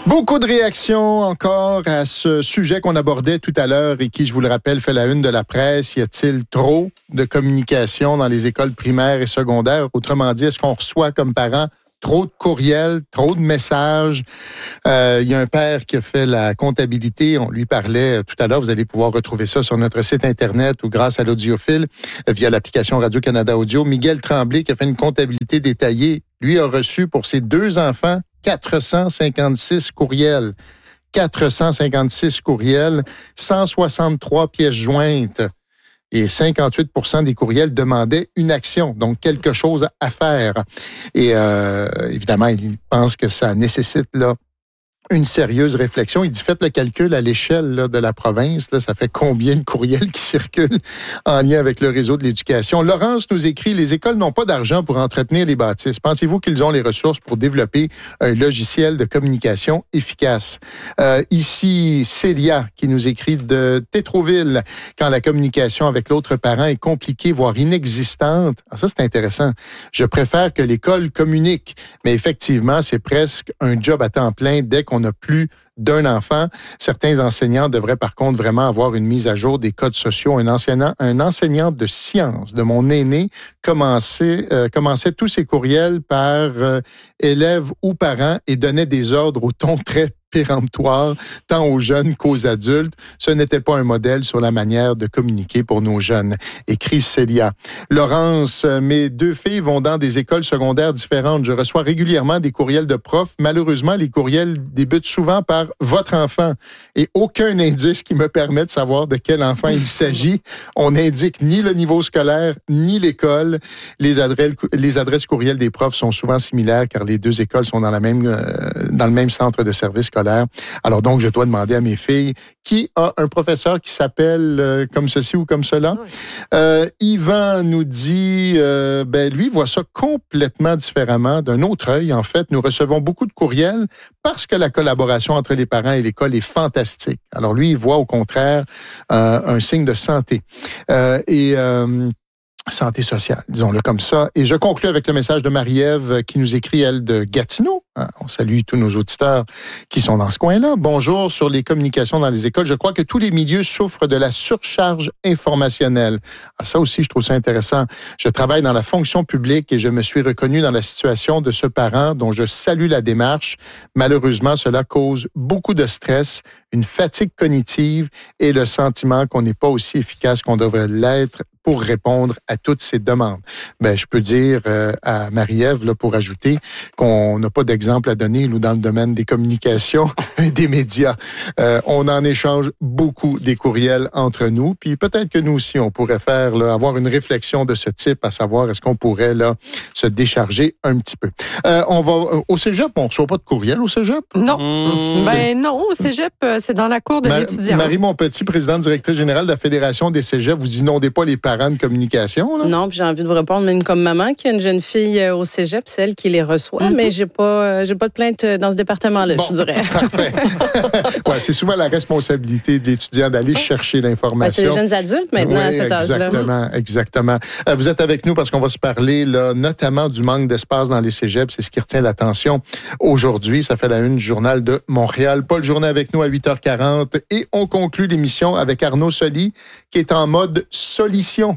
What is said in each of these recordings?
Beaucoup de réactions encore à ce sujet qu'on abordait tout à l'heure et qui, je vous le rappelle, fait la une de la presse. Y a-t-il trop de communication dans les écoles primaires et secondaires? Autrement dit, est-ce qu'on reçoit comme parents trop de courriels, trop de messages? Il y a un père qui a fait la comptabilité. On lui parlait tout à l'heure. Vous allez pouvoir retrouver ça sur notre site Internet ou grâce à l'Audiophile via l'application Radio-Canada Audio. Miguel Tremblay qui a fait une comptabilité détaillée. Lui a reçu pour ses 2 enfants 456 courriels. 456 courriels, 163 pièces jointes. Et 58% des courriels demandaient une action, donc quelque chose à faire. Et évidemment, il pense que ça nécessite là une sérieuse réflexion. Il dit, faites le calcul à l'échelle là, de la province. Là, ça fait combien de courriels qui circulent en lien avec le réseau de l'éducation? Laurence nous écrit, les écoles n'ont pas d'argent pour entretenir les bâtisses. Pensez-vous qu'ils ont les ressources pour développer un logiciel de communication efficace? Ici, Célia qui nous écrit de Tétroville, quand la communication avec l'autre parent est compliquée, voire inexistante. Alors ça, c'est intéressant. Je préfère que l'école communique, mais effectivement, c'est presque un job à temps plein dès qu'on n'a plus d'un enfant. Certains enseignants devraient par contre vraiment avoir une mise à jour des codes sociaux. Un enseignant de sciences de mon aîné commençait tous ses courriels par élèves ou parents et donnait des ordres au ton très péremptoire, tant aux jeunes qu'aux adultes. Ce n'était pas un modèle sur la manière de communiquer pour nos jeunes. Écrit Célia. Laurence, mes 2 filles vont dans des écoles secondaires différentes. Je reçois régulièrement des courriels de profs. Malheureusement, les courriels débutent souvent par « votre enfant » et aucun indice qui me permet de savoir de quel enfant il s'agit. On n'indique ni le niveau scolaire, ni l'école. Les adresses courriels des profs sont souvent similaires car les 2 écoles sont dans le même centre de service scolaire. Alors donc, je dois demander à mes filles qui a un professeur qui s'appelle comme ceci ou comme cela. Oui. Yvan nous dit, lui voit ça complètement différemment, d'un autre œil. En fait, nous recevons beaucoup de courriels parce que la collaboration entre les parents et l'école est fantastique. Alors lui, il voit au contraire un signe de santé. Santé sociale, disons-le comme ça. Et je conclue avec le message de Marie-Ève qui nous écrit, elle, de Gatineau. On salue tous nos auditeurs qui sont dans ce coin-là. Bonjour, sur les communications dans les écoles. Je crois que tous les milieux souffrent de la surcharge informationnelle. Ça aussi, je trouve ça intéressant. Je travaille dans la fonction publique et je me suis reconnu dans la situation de ce parent dont je salue la démarche. Malheureusement, cela cause beaucoup de stress, une fatigue cognitive et le sentiment qu'on n'est pas aussi efficace qu'on devrait l'être pour répondre à toutes ces demandes. Je peux dire à Marie-Ève, là, pour ajouter, qu'on n'a pas d'exemple à donner, nous, dans le domaine des communications et des médias. On en échange beaucoup des courriels entre nous, puis peut-être que nous aussi, on pourrait faire, là, avoir une réflexion de ce type, à savoir, est-ce qu'on pourrait, là, se décharger un petit peu. On va au cégep, on ne reçoit pas de courriel au cégep? Non. Non, au cégep, c'est dans la cour de l'étudiant. Marie Monpetit, présidente directrice générale de la Fédération des cégeps, vous inondez pas les parents de communication, là? Non, puis j'ai envie de vous répondre, même comme maman qui a une jeune fille au cégep, c'est elle qui les reçoit, mais j'ai pas de plainte dans ce département-là, je dirais. Parfait. Ouais, c'est souvent la responsabilité de l'étudiant d'aller chercher l'information. C'est les jeunes adultes maintenant à cet âge-là. Exactement. Vous êtes avec nous parce qu'on va se parler là, notamment du manque d'espace dans les cégeps. C'est ce qui retient l'attention aujourd'hui. Ça fait la une du Journal de Montréal. Paul Journet avec nous à 8h40 et on conclut l'émission avec Arnaud Soli qui est en mode solution.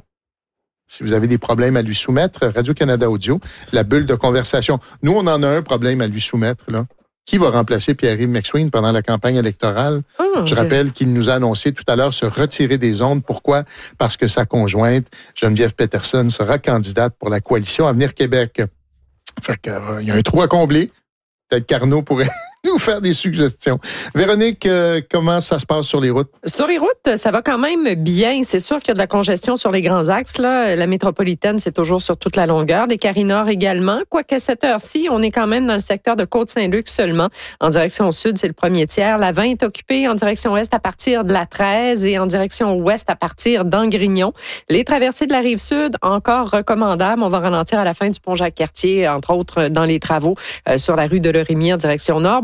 Si vous avez des problèmes à lui soumettre, Radio-Canada Audio, la bulle de conversation. Nous, on en a un problème à lui soumettre, là. Qui va remplacer Pierre-Yves McSween pendant la campagne électorale? Je rappelle qu'il nous a annoncé tout à l'heure se retirer des ondes. Pourquoi? Parce que sa conjointe, Geneviève Peterson, sera candidate pour la coalition Avenir Québec. Fait que, il y a un trou à combler. Peut-être qu'Arnaud pourrait nous faire des suggestions. Véronique, comment ça se passe sur les routes? Sur les routes, ça va quand même bien. C'est sûr qu'il y a de la congestion sur les grands axes, là. La métropolitaine, c'est toujours sur toute la longueur. Des Carrie-Nord également. Quoique à cette heure-ci, on est quand même dans le secteur de Côte-Saint-Luc seulement. En direction sud, c'est le premier tiers. La 20 est occupée en direction est à partir de la 13 et en direction ouest à partir d'Angrignon. Les traversées de la Rive-Sud, encore recommandables. On va ralentir à la fin du pont Jacques-Cartier, entre autres dans les travaux sur la rue de Lorimier en direction nord.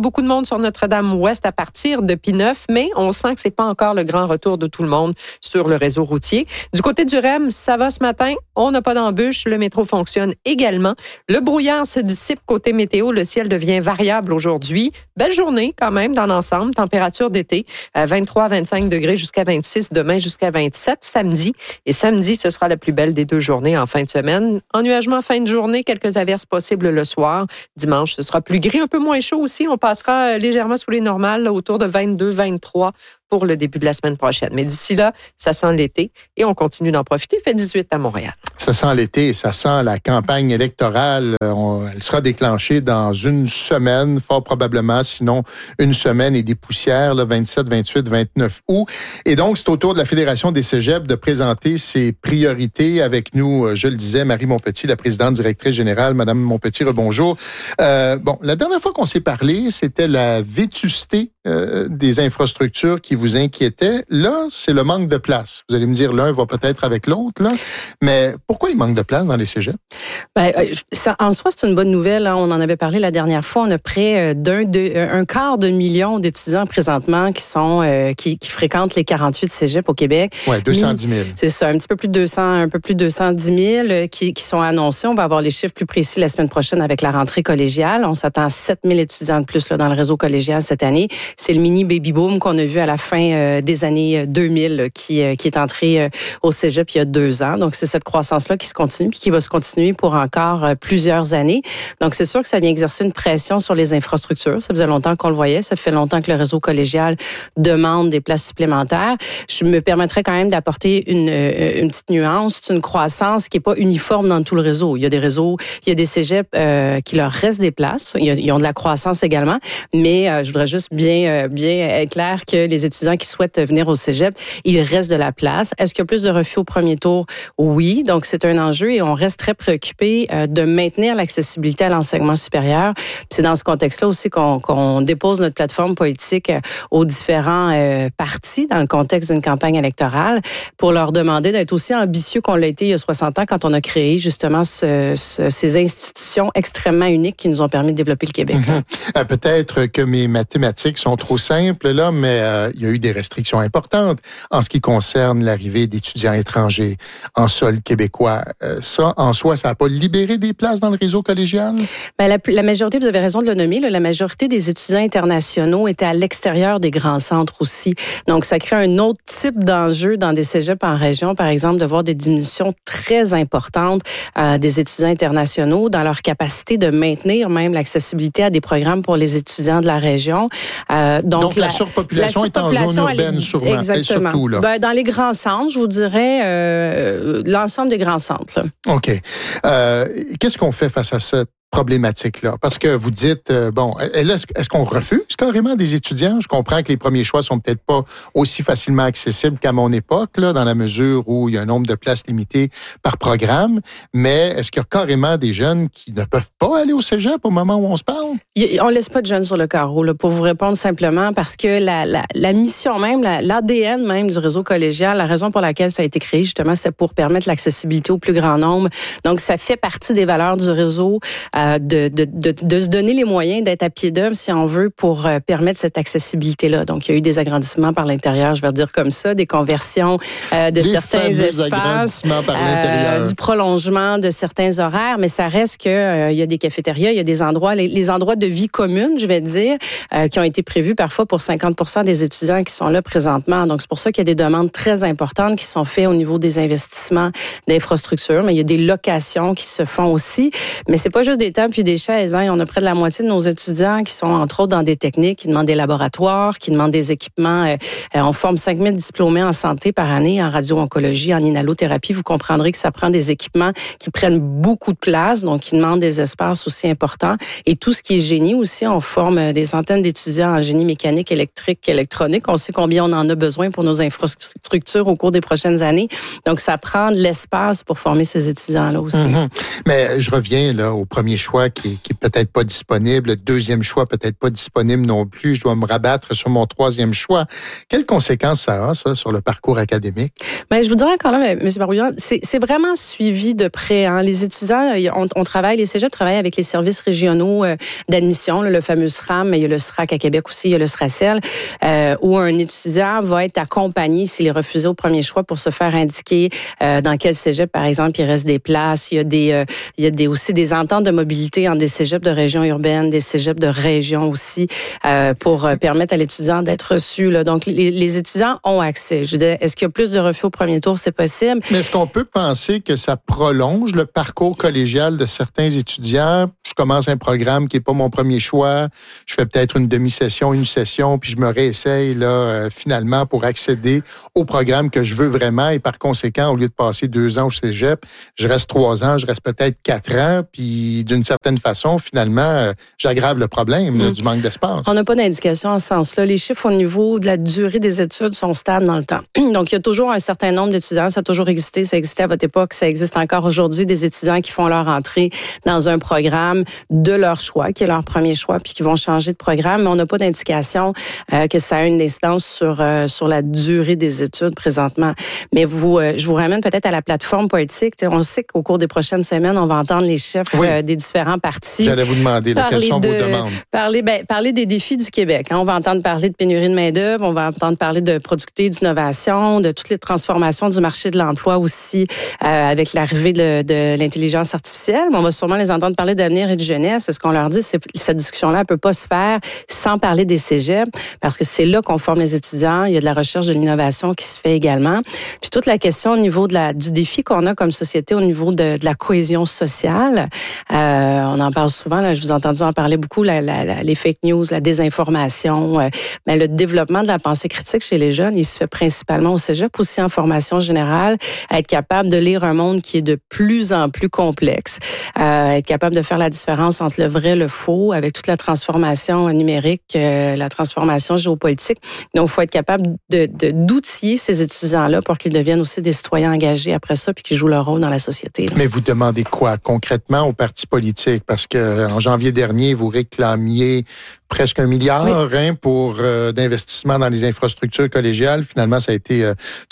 beaucoup de monde sur Notre-Dame-Ouest à partir de P9, mais on sent que c'est pas encore le grand retour de tout le monde sur le réseau routier. Du côté du REM, ça va ce matin. On n'a pas d'embûche. Le métro fonctionne également. Le brouillard se dissipe côté météo. Le ciel devient variable aujourd'hui. Belle journée quand même dans l'ensemble. Température d'été, 23 à 25 degrés jusqu'à 26. Demain jusqu'à 27 samedi. Et samedi, ce sera la plus belle des 2 journées en fin de semaine. Ennuagement fin de journée, quelques averses possibles le soir. Dimanche, ce sera plus gris, un peu moins chaud aussi. On passera légèrement sous les normales, là, autour de 22, 23 pour le début de la semaine prochaine. Mais d'ici là, ça sent l'été et on continue d'en profiter. Il fait 18 à Montréal. Ça sent l'été et ça sent la campagne électorale. Elle sera déclenchée dans une semaine, fort probablement, sinon une semaine et des poussières, le 27, 28, 29 août. Et donc, c'est au tour de la Fédération des cégeps de présenter ses priorités avec nous. Je le disais, Marie Montpetit, la présidente directrice générale. Madame Montpetit, rebonjour. La dernière fois qu'on s'est parlé, c'était la vétusté des infrastructures qui vous inquiétait. Là, c'est le manque de place. Vous allez me dire, l'un va peut-être avec l'autre, là. Mais pourquoi il manque de place dans les cégeps? En soi, c'est une bonne nouvelle. Hein. On en avait parlé la dernière fois. On a près un quart de million d'étudiants présentement qui fréquentent les 48 cégeps au Québec. Oui, 210 000. C'est ça, un peu plus de 210 000 qui sont annoncés. On va avoir les chiffres plus précis la semaine prochaine avec la rentrée collégiale. On s'attend à 7 000 étudiants de plus là, dans le réseau collégial cette année. C'est le mini baby boom qu'on a vu à la fin des années 2000 qui est entré au cégep il y a 2 ans. Donc, c'est cette croissance-là qui se continue puis qui va se continuer pour encore plusieurs années. Donc, c'est sûr que ça vient exercer une pression sur les infrastructures. Ça faisait longtemps qu'on le voyait. Ça fait longtemps que le réseau collégial demande des places supplémentaires. Je me permettrais quand même d'apporter une petite nuance. C'est une croissance qui n'est pas uniforme dans tout le réseau. Il y a des cégeps qui leur restent des places. Ils ont de la croissance également. Mais je voudrais juste bien être clair que les étudiants qui souhaitent venir au cégep, il reste de la place. Est-ce qu'il y a plus de refus au premier tour? Oui. Donc, c'est un enjeu et on reste très préoccupé de maintenir l'accessibilité à l'enseignement supérieur. C'est dans ce contexte-là aussi qu'on dépose notre plateforme politique aux différents partis dans le contexte d'une campagne électorale pour leur demander d'être aussi ambitieux qu'on l'a été il y a 60 ans quand on a créé justement ces institutions extrêmement uniques qui nous ont permis de développer le Québec. Peut-être que mes mathématiques sont trop simples, là, mais il y a eu des restrictions importantes en ce qui concerne l'arrivée d'étudiants étrangers en sol québécois. Ça, en soi, ça n'a pas libéré des places dans le réseau collégial? La majorité, vous avez raison de le nommer, là, la majorité des étudiants internationaux étaient à l'extérieur des grands centres aussi. Donc, ça crée un autre type d'enjeu dans des cégeps en région, par exemple, de voir des diminutions très importantes des étudiants internationaux dans leur capacité de maintenir même l'accessibilité à des programmes pour les étudiants de la région. Donc la surpopulation est en zone urbaine, sûrement. Exactement. Surtout, là. Dans les grands centres, je vous dirais l'ensemble des grands centres. Là. OK. Qu'est-ce qu'on fait face à cette problématique-là? Parce que vous dites, est-ce qu'on refuse carrément des étudiants? Je comprends que les premiers choix sont peut-être pas aussi facilement accessibles qu'à mon époque, là, dans la mesure où il y a un nombre de places limité par programme, mais est-ce qu'il y a carrément des jeunes qui ne peuvent pas aller au cégep au moment où on se parle? On laisse pas de jeunes sur le carreau, là, pour vous répondre simplement, parce que la mission même, l'ADN même du réseau collégial, la raison pour laquelle ça a été créé, justement, c'était pour permettre l'accessibilité au plus grand nombre. Donc, ça fait partie des valeurs du réseau, de se donner les moyens d'être à pied d'œuvre, si on veut, pour permettre cette accessibilité-là. Donc, il y a eu des agrandissements par l'intérieur, je vais dire comme ça, des conversions de certains espaces, par l'intérieur. Du prolongement de certains horaires, mais ça reste que il y a des cafétérias, il y a des endroits, les endroits de vie commune, je vais dire, qui ont été prévus parfois pour 50% des étudiants qui sont là présentement. Donc, c'est pour ça qu'il y a des demandes très importantes qui sont faites au niveau des investissements d'infrastructures, mais il y a des locations qui se font aussi. Mais c'est pas juste des tables puis des chaises. Hein. On a près de la moitié de nos étudiants qui sont, entre autres, dans des techniques, qui demandent des laboratoires, qui demandent des équipements. On forme 5 000 diplômés en santé par année, en radio-oncologie, en inhalothérapie. Vous comprendrez que ça prend des équipements qui prennent beaucoup de place, donc qui demandent des espaces aussi importants. Et tout ce qui est génie aussi, on forme des centaines d'étudiants en génie mécanique, électrique, électronique. On sait combien on en a besoin pour nos infrastructures au cours des prochaines années. Donc, ça prend de l'espace pour former ces étudiants-là aussi. Mais je reviens là au premier choix qui est peut-être pas disponible, le deuxième choix peut-être pas disponible non plus, je dois me rabattre sur mon troisième choix. Quelles conséquences ça a, ça, sur le parcours académique? Ben, je vous dirais encore là, M. Barbouillard, c'est vraiment suivi de près. Hein. Les étudiants, on travaille, les cégeps travaillent avec les services régionaux d'admission, le fameux SRAM, mais il y a le SRAC à Québec aussi, il y a le SRACEL, où un étudiant va être accompagné s'il est refusé au premier choix pour se faire indiquer dans quel cégep, par exemple, il reste des places. Il y a aussi des ententes de mobilité entre des cégeps de région urbaine, des cégeps de région aussi, pour permettre à l'étudiant d'être reçu. Là. Donc, les étudiants ont accès. Je veux dire, est-ce qu'il y a plus de refus au premier tour? C'est possible. Mais est-ce qu'on peut penser que ça prolonge le parcours collégial de certains étudiants? Je commence un programme qui n'est pas mon premier choix. Je fais peut-être une demi-session, une session, puis je me réessaye là, finalement pour accéder au programme que je veux vraiment. Et par conséquent, au lieu de passer 2 ans au cégep, je reste 3 ans, je reste peut-être 4 ans. Puis d'une certaine façon, finalement, j'aggrave le problème là, du manque d'espace. On n'a pas d'indication en ce sens-là. Les chiffres au niveau de la durée des études sont stables dans le temps. Donc, il y a toujours un certain nombre d'étudiants. Ça a toujours existé. Ça existait à votre époque. Ça existe encore aujourd'hui. Des étudiants qui font leur entrée dans un programme de leur choix, qui est leur premier choix, puis qui vont changer de programme. Mais on n'a pas d'indication que ça a une incidence sur la durée des études présentement. Mais je vous ramène peut-être à la plateforme politique. On sait qu'au cours des prochaines semaines, on va entendre les chefs des différents partis. J'allais vous demander quelles sont vos demandes. Parler des défis du Québec. On va entendre parler de pénurie de main-d'œuvre, on va entendre parler de productivité, d'innovation, de toutes les transformations du marché de l'emploi aussi, avec l'arrivée de l'intelligence artificielle. Mais on va sûrement les entendre parler d'avenir et de jeunesse. Et ce qu'on leur dit, c'est que cette discussion-là ne peut pas se faire sans parler des cégeps, parce que c'est là qu'on forme les étudiants. Il y a de la recherche, de l'innovation qui se fait également. Puis toute la question au niveau du défi qu'on a comme société au niveau de la cohésion sociale. On en parle souvent, là, je vous ai entendu en parler beaucoup, les fake news, la désinformation. Mais le développement de la pensée critique chez les jeunes, il se fait principalement au cégep, aussi en formation générale, être capable de lire un monde qui est de plus en plus complexe, être capable de faire la différence entre le vrai et le faux, avec toute la transformation numérique, la transformation géopolitique. Donc, il faut être capable d'outiller ces étudiants-là pour qu'ils deviennent aussi des citoyens engagés après ça, puis qu'ils jouent leur rôle dans la société. Là. Mais vous demandez quoi concrètement aux partis politiques? Parce qu'en janvier dernier, vous réclamiez presque 1 milliard pour d'investissement dans les infrastructures collégiales. Finalement, ça a été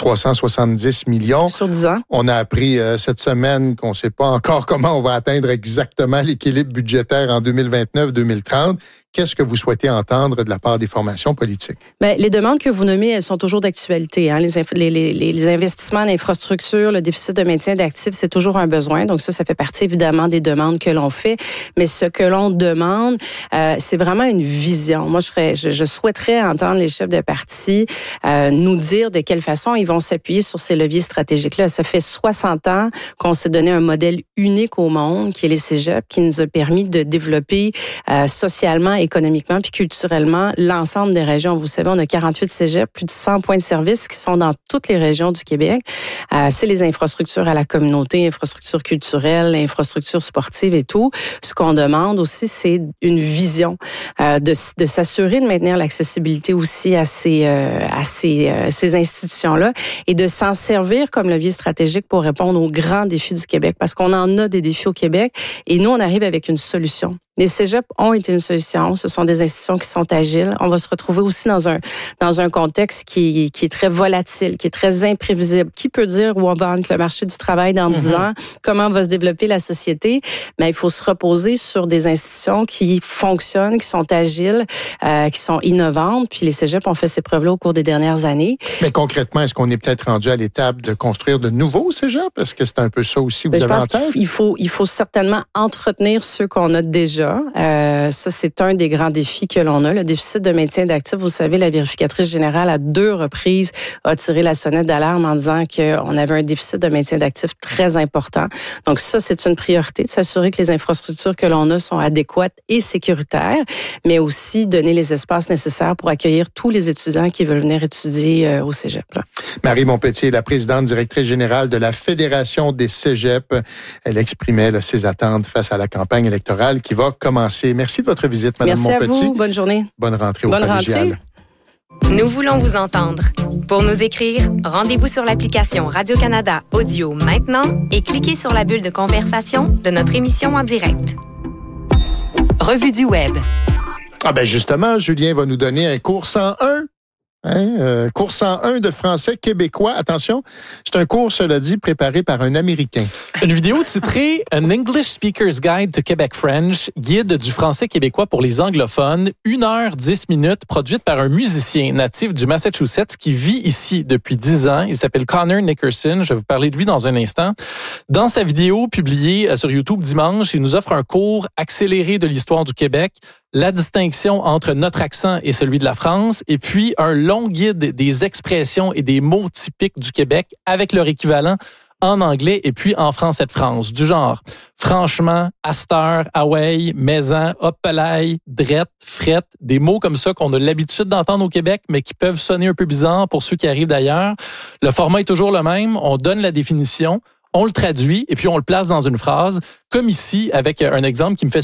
370 millions. Sur 10 ans. On a appris cette semaine qu'on ne sait pas encore comment on va atteindre exactement l'équilibre budgétaire en 2029-2030. Qu'est-ce que vous souhaitez entendre de la part des formations politiques? Bien, les demandes que vous nommez, elles sont toujours d'actualité. Hein? Les investissements en infrastructure, le déficit de maintien d'actifs, c'est toujours un besoin. Donc ça fait partie évidemment des demandes que l'on fait. Mais ce que l'on demande, c'est vraiment une vision. Moi, je souhaiterais entendre les chefs de parti nous dire de quelle façon ils vont s'appuyer sur ces leviers stratégiques-là. Ça fait 60 ans qu'on s'est donné un modèle unique au monde, qui est les cégeps, qui nous a permis de développer socialement, économiquement puis culturellement l'ensemble des régions. Vous savez, on a 48 cégeps, plus de 100 points de service qui sont dans toutes les régions du Québec. C'est les infrastructures à la communauté, infrastructures culturelles, infrastructures sportives et tout. Ce qu'on demande aussi, c'est une vision de s'assurer de maintenir l'accessibilité aussi à ces institutions-là et de s'en servir comme levier stratégique pour répondre aux grands défis du Québec, parce qu'on en a des défis au Québec et nous, on arrive avec une solution. Les cégeps ont été une solution. Ce sont des institutions qui sont agiles. On va se retrouver aussi dans un contexte qui est très volatile, qui est très imprévisible. Qui peut dire où on va entre le marché du travail dans 10 ans, comment va se développer la société? Mais il faut se reposer sur des institutions qui fonctionnent, qui sont agiles, qui sont innovantes. Puis les cégeps ont fait ces preuves-là au cours des dernières années. Mais concrètement, est-ce qu'on est peut-être rendu à l'étape de construire de nouveaux cégeps? Est-ce que c'est un peu ça aussi que vous avez en tête? Il faut certainement entretenir ceux qu'on a déjà. Ça, c'est un des grands défis que l'on a. Le déficit de maintien d'actifs, vous savez, la vérificatrice générale, à 2 reprises, a tiré la sonnette d'alarme en disant qu'on avait un déficit de maintien d'actifs très important. Donc ça, c'est une priorité, de s'assurer que les infrastructures que l'on a sont adéquates et sécuritaires, mais aussi donner les espaces nécessaires pour accueillir tous les étudiants qui veulent venir étudier au cégep. Là. Marie Montpetit est la présidente directrice générale de la Fédération des cégeps. Elle exprimait ses attentes face à la campagne électorale qui va commencer. Merci de votre visite, Mme Montpetit. Merci à vous. Bonne journée. Bonne rentrée au collégial. Nous voulons vous entendre. Pour nous écrire, rendez-vous sur l'application Radio-Canada Audio maintenant et cliquez sur la bulle de conversation de notre émission en direct. Revue du Web. Ah ben justement, Julien va nous donner un cours 101. Cours 101 de français québécois. Attention, c'est un cours, cela dit, préparé par un Américain. Une vidéo titrée « An English Speaker's Guide to Quebec French », guide du français québécois pour les anglophones, 1h10 produite par un musicien natif du Massachusetts qui vit ici depuis 10 ans. Il s'appelle Connor Nickerson. Je vais vous parler de lui dans un instant. Dans sa vidéo publiée sur YouTube dimanche, il nous offre un cours accéléré de l'histoire du Québec, la distinction entre notre accent et celui de la France, et puis un long guide des expressions et des mots typiques du Québec avec leur équivalent en anglais et puis en français de France, du genre franchement, asteur, away, maison, hoppelaille, drette, frette, des mots comme ça qu'on a l'habitude d'entendre au Québec, mais qui peuvent sonner un peu bizarre pour ceux qui arrivent d'ailleurs. Le format est toujours le même, on donne la définition, on le traduit et puis on le place dans une phrase, comme ici avec un exemple qui me fait